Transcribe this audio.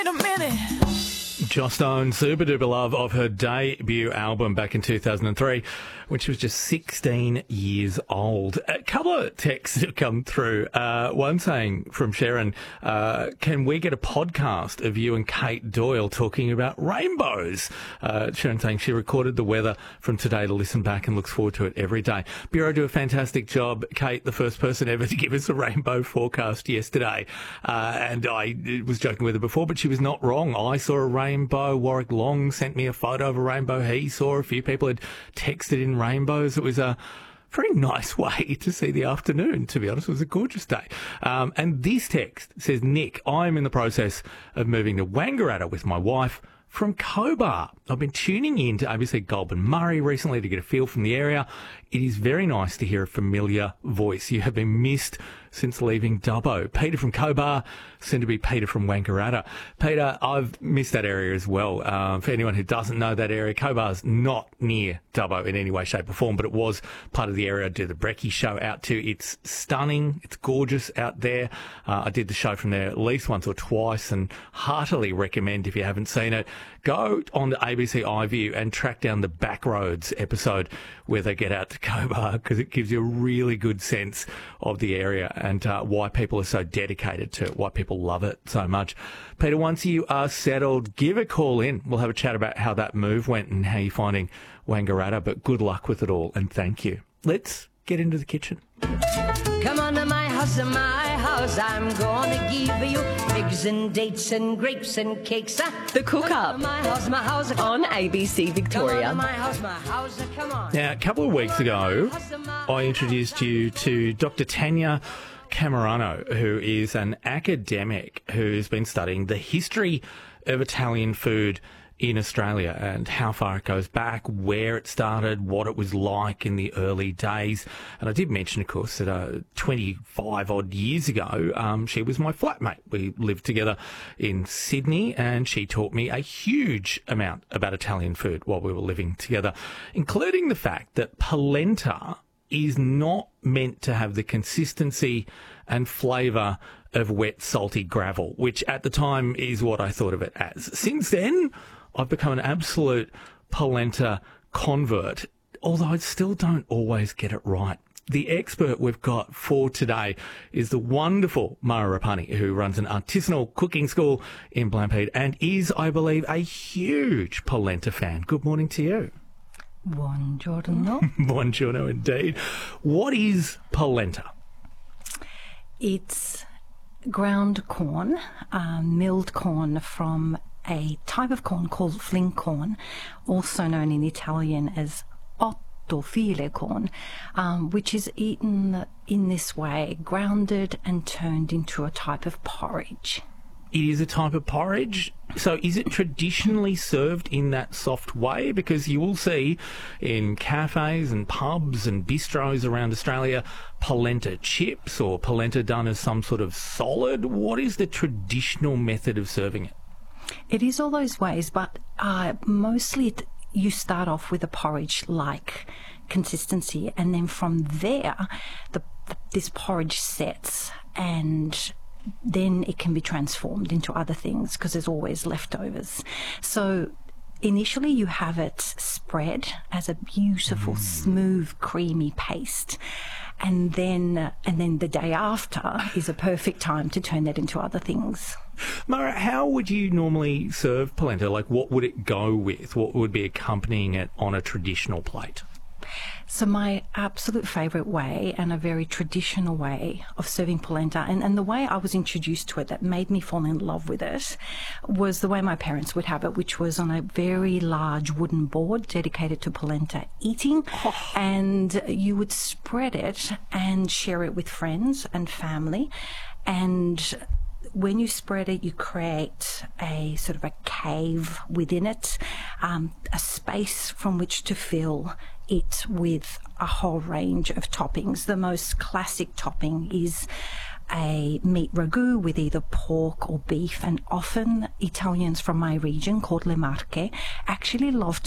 In a minute. Joss Stone, super duper love of her debut album back in 2003, when she was just 16 years old. A couple of texts have come through. One saying from Sharon, can we get a podcast of you and Kate Doyle talking about rainbows? Sharon saying she recorded the weather from today to listen back and looks forward to it every day. Bureau do a fantastic job. Kate, the first person ever to give us a rainbow forecast yesterday. And I was joking with her before, but she was not wrong. I saw a rainbow. Warwick Long sent me a photo of a rainbow he saw. A few people had texted in rainbows. It was a very nice way to see the afternoon, to be honest. It was a gorgeous day. And this text says, Nick, I'm in the process of moving to Wangaratta with my wife from Cobar. I've been tuning in to ABC Goulburn Murray recently to get a feel from the area. It is very nice to hear a familiar voice. You have been missed since leaving Dubbo. Peter from Cobar, soon to be Peter from Wangaratta. Peter, I've missed that area as well. For anyone who doesn't know that area, Cobar's not near Dubbo in any way, shape or form, but it was part of the area I did the Brekkie show out to. It's stunning. It's gorgeous out there. I did the show from there at least once or twice and heartily recommend, if you haven't seen it, go on to ABC iView and track down the Backroads episode where they get out to Cobar, because it gives you a really good sense of the area and why people are so dedicated to it, why people love it so much. Peter, once you are settled, give a call in. We'll have a chat about how that move went and how you're finding Wangaratta, but good luck with it all and thank you. Let's get into the kitchen. Come on to my house, I'm gonna give you figs and dates and grapes and cakes. The Cook Up my house, on ABC Victoria. Come on to my house, come on. Now, a couple of weeks ago, I introduced you to Dr. Tania Camerano, who is an academic who's been studying the history of Italian food in Australia and how far it goes back, where it started, what it was like in the early days. And I did mention, of course, that 25 odd years ago, she was my flatmate. We lived together in Sydney and she taught me a huge amount about Italian food while we were living together, including the fact that polenta is not meant to have the consistency and flavour of wet, salty gravel, which at the time is what I thought of it as. Since then, I've become an absolute polenta convert, although I still don't always get it right. The expert we've got for today is the wonderful Mara Rapani, who runs an artisanal cooking school in Blampede and is, I believe, a huge polenta fan. Good morning to you. Buongiorno. Buongiorno indeed. What is polenta? It's ground corn, milled corn from a type of corn called fling corn, also known in Italian as ottofile corn, which is eaten in this way, grounded and turned into a type of porridge. It is a type of porridge. So is it traditionally served in that soft way? Because you will see in cafes and pubs and bistros around Australia, polenta chips or polenta done as some sort of solid. What is the traditional method of serving it? It is all those ways, but mostly you start off with a porridge-like consistency, and then from there, this porridge sets, and then it can be transformed into other things because there's always leftovers. So initially you have it spread as a beautiful, smooth, creamy paste. And then the day after is a perfect time to turn that into other things. Mara, how would you normally serve polenta? Like, what would it go with? What would be accompanying it on a traditional plate? So my absolute favourite way, and a very traditional way of serving polenta, and the way I was introduced to it that made me fall in love with it, was the way my parents would have it, which was on a very large wooden board dedicated to polenta eating. And you would spread it and share it with friends and family. And when you spread it, you create a sort of a cave within it, a space from which to fill it with a whole range of toppings. The most classic topping is a meat ragu with either pork or beef, and often Italians from my region, called Le Marche, actually love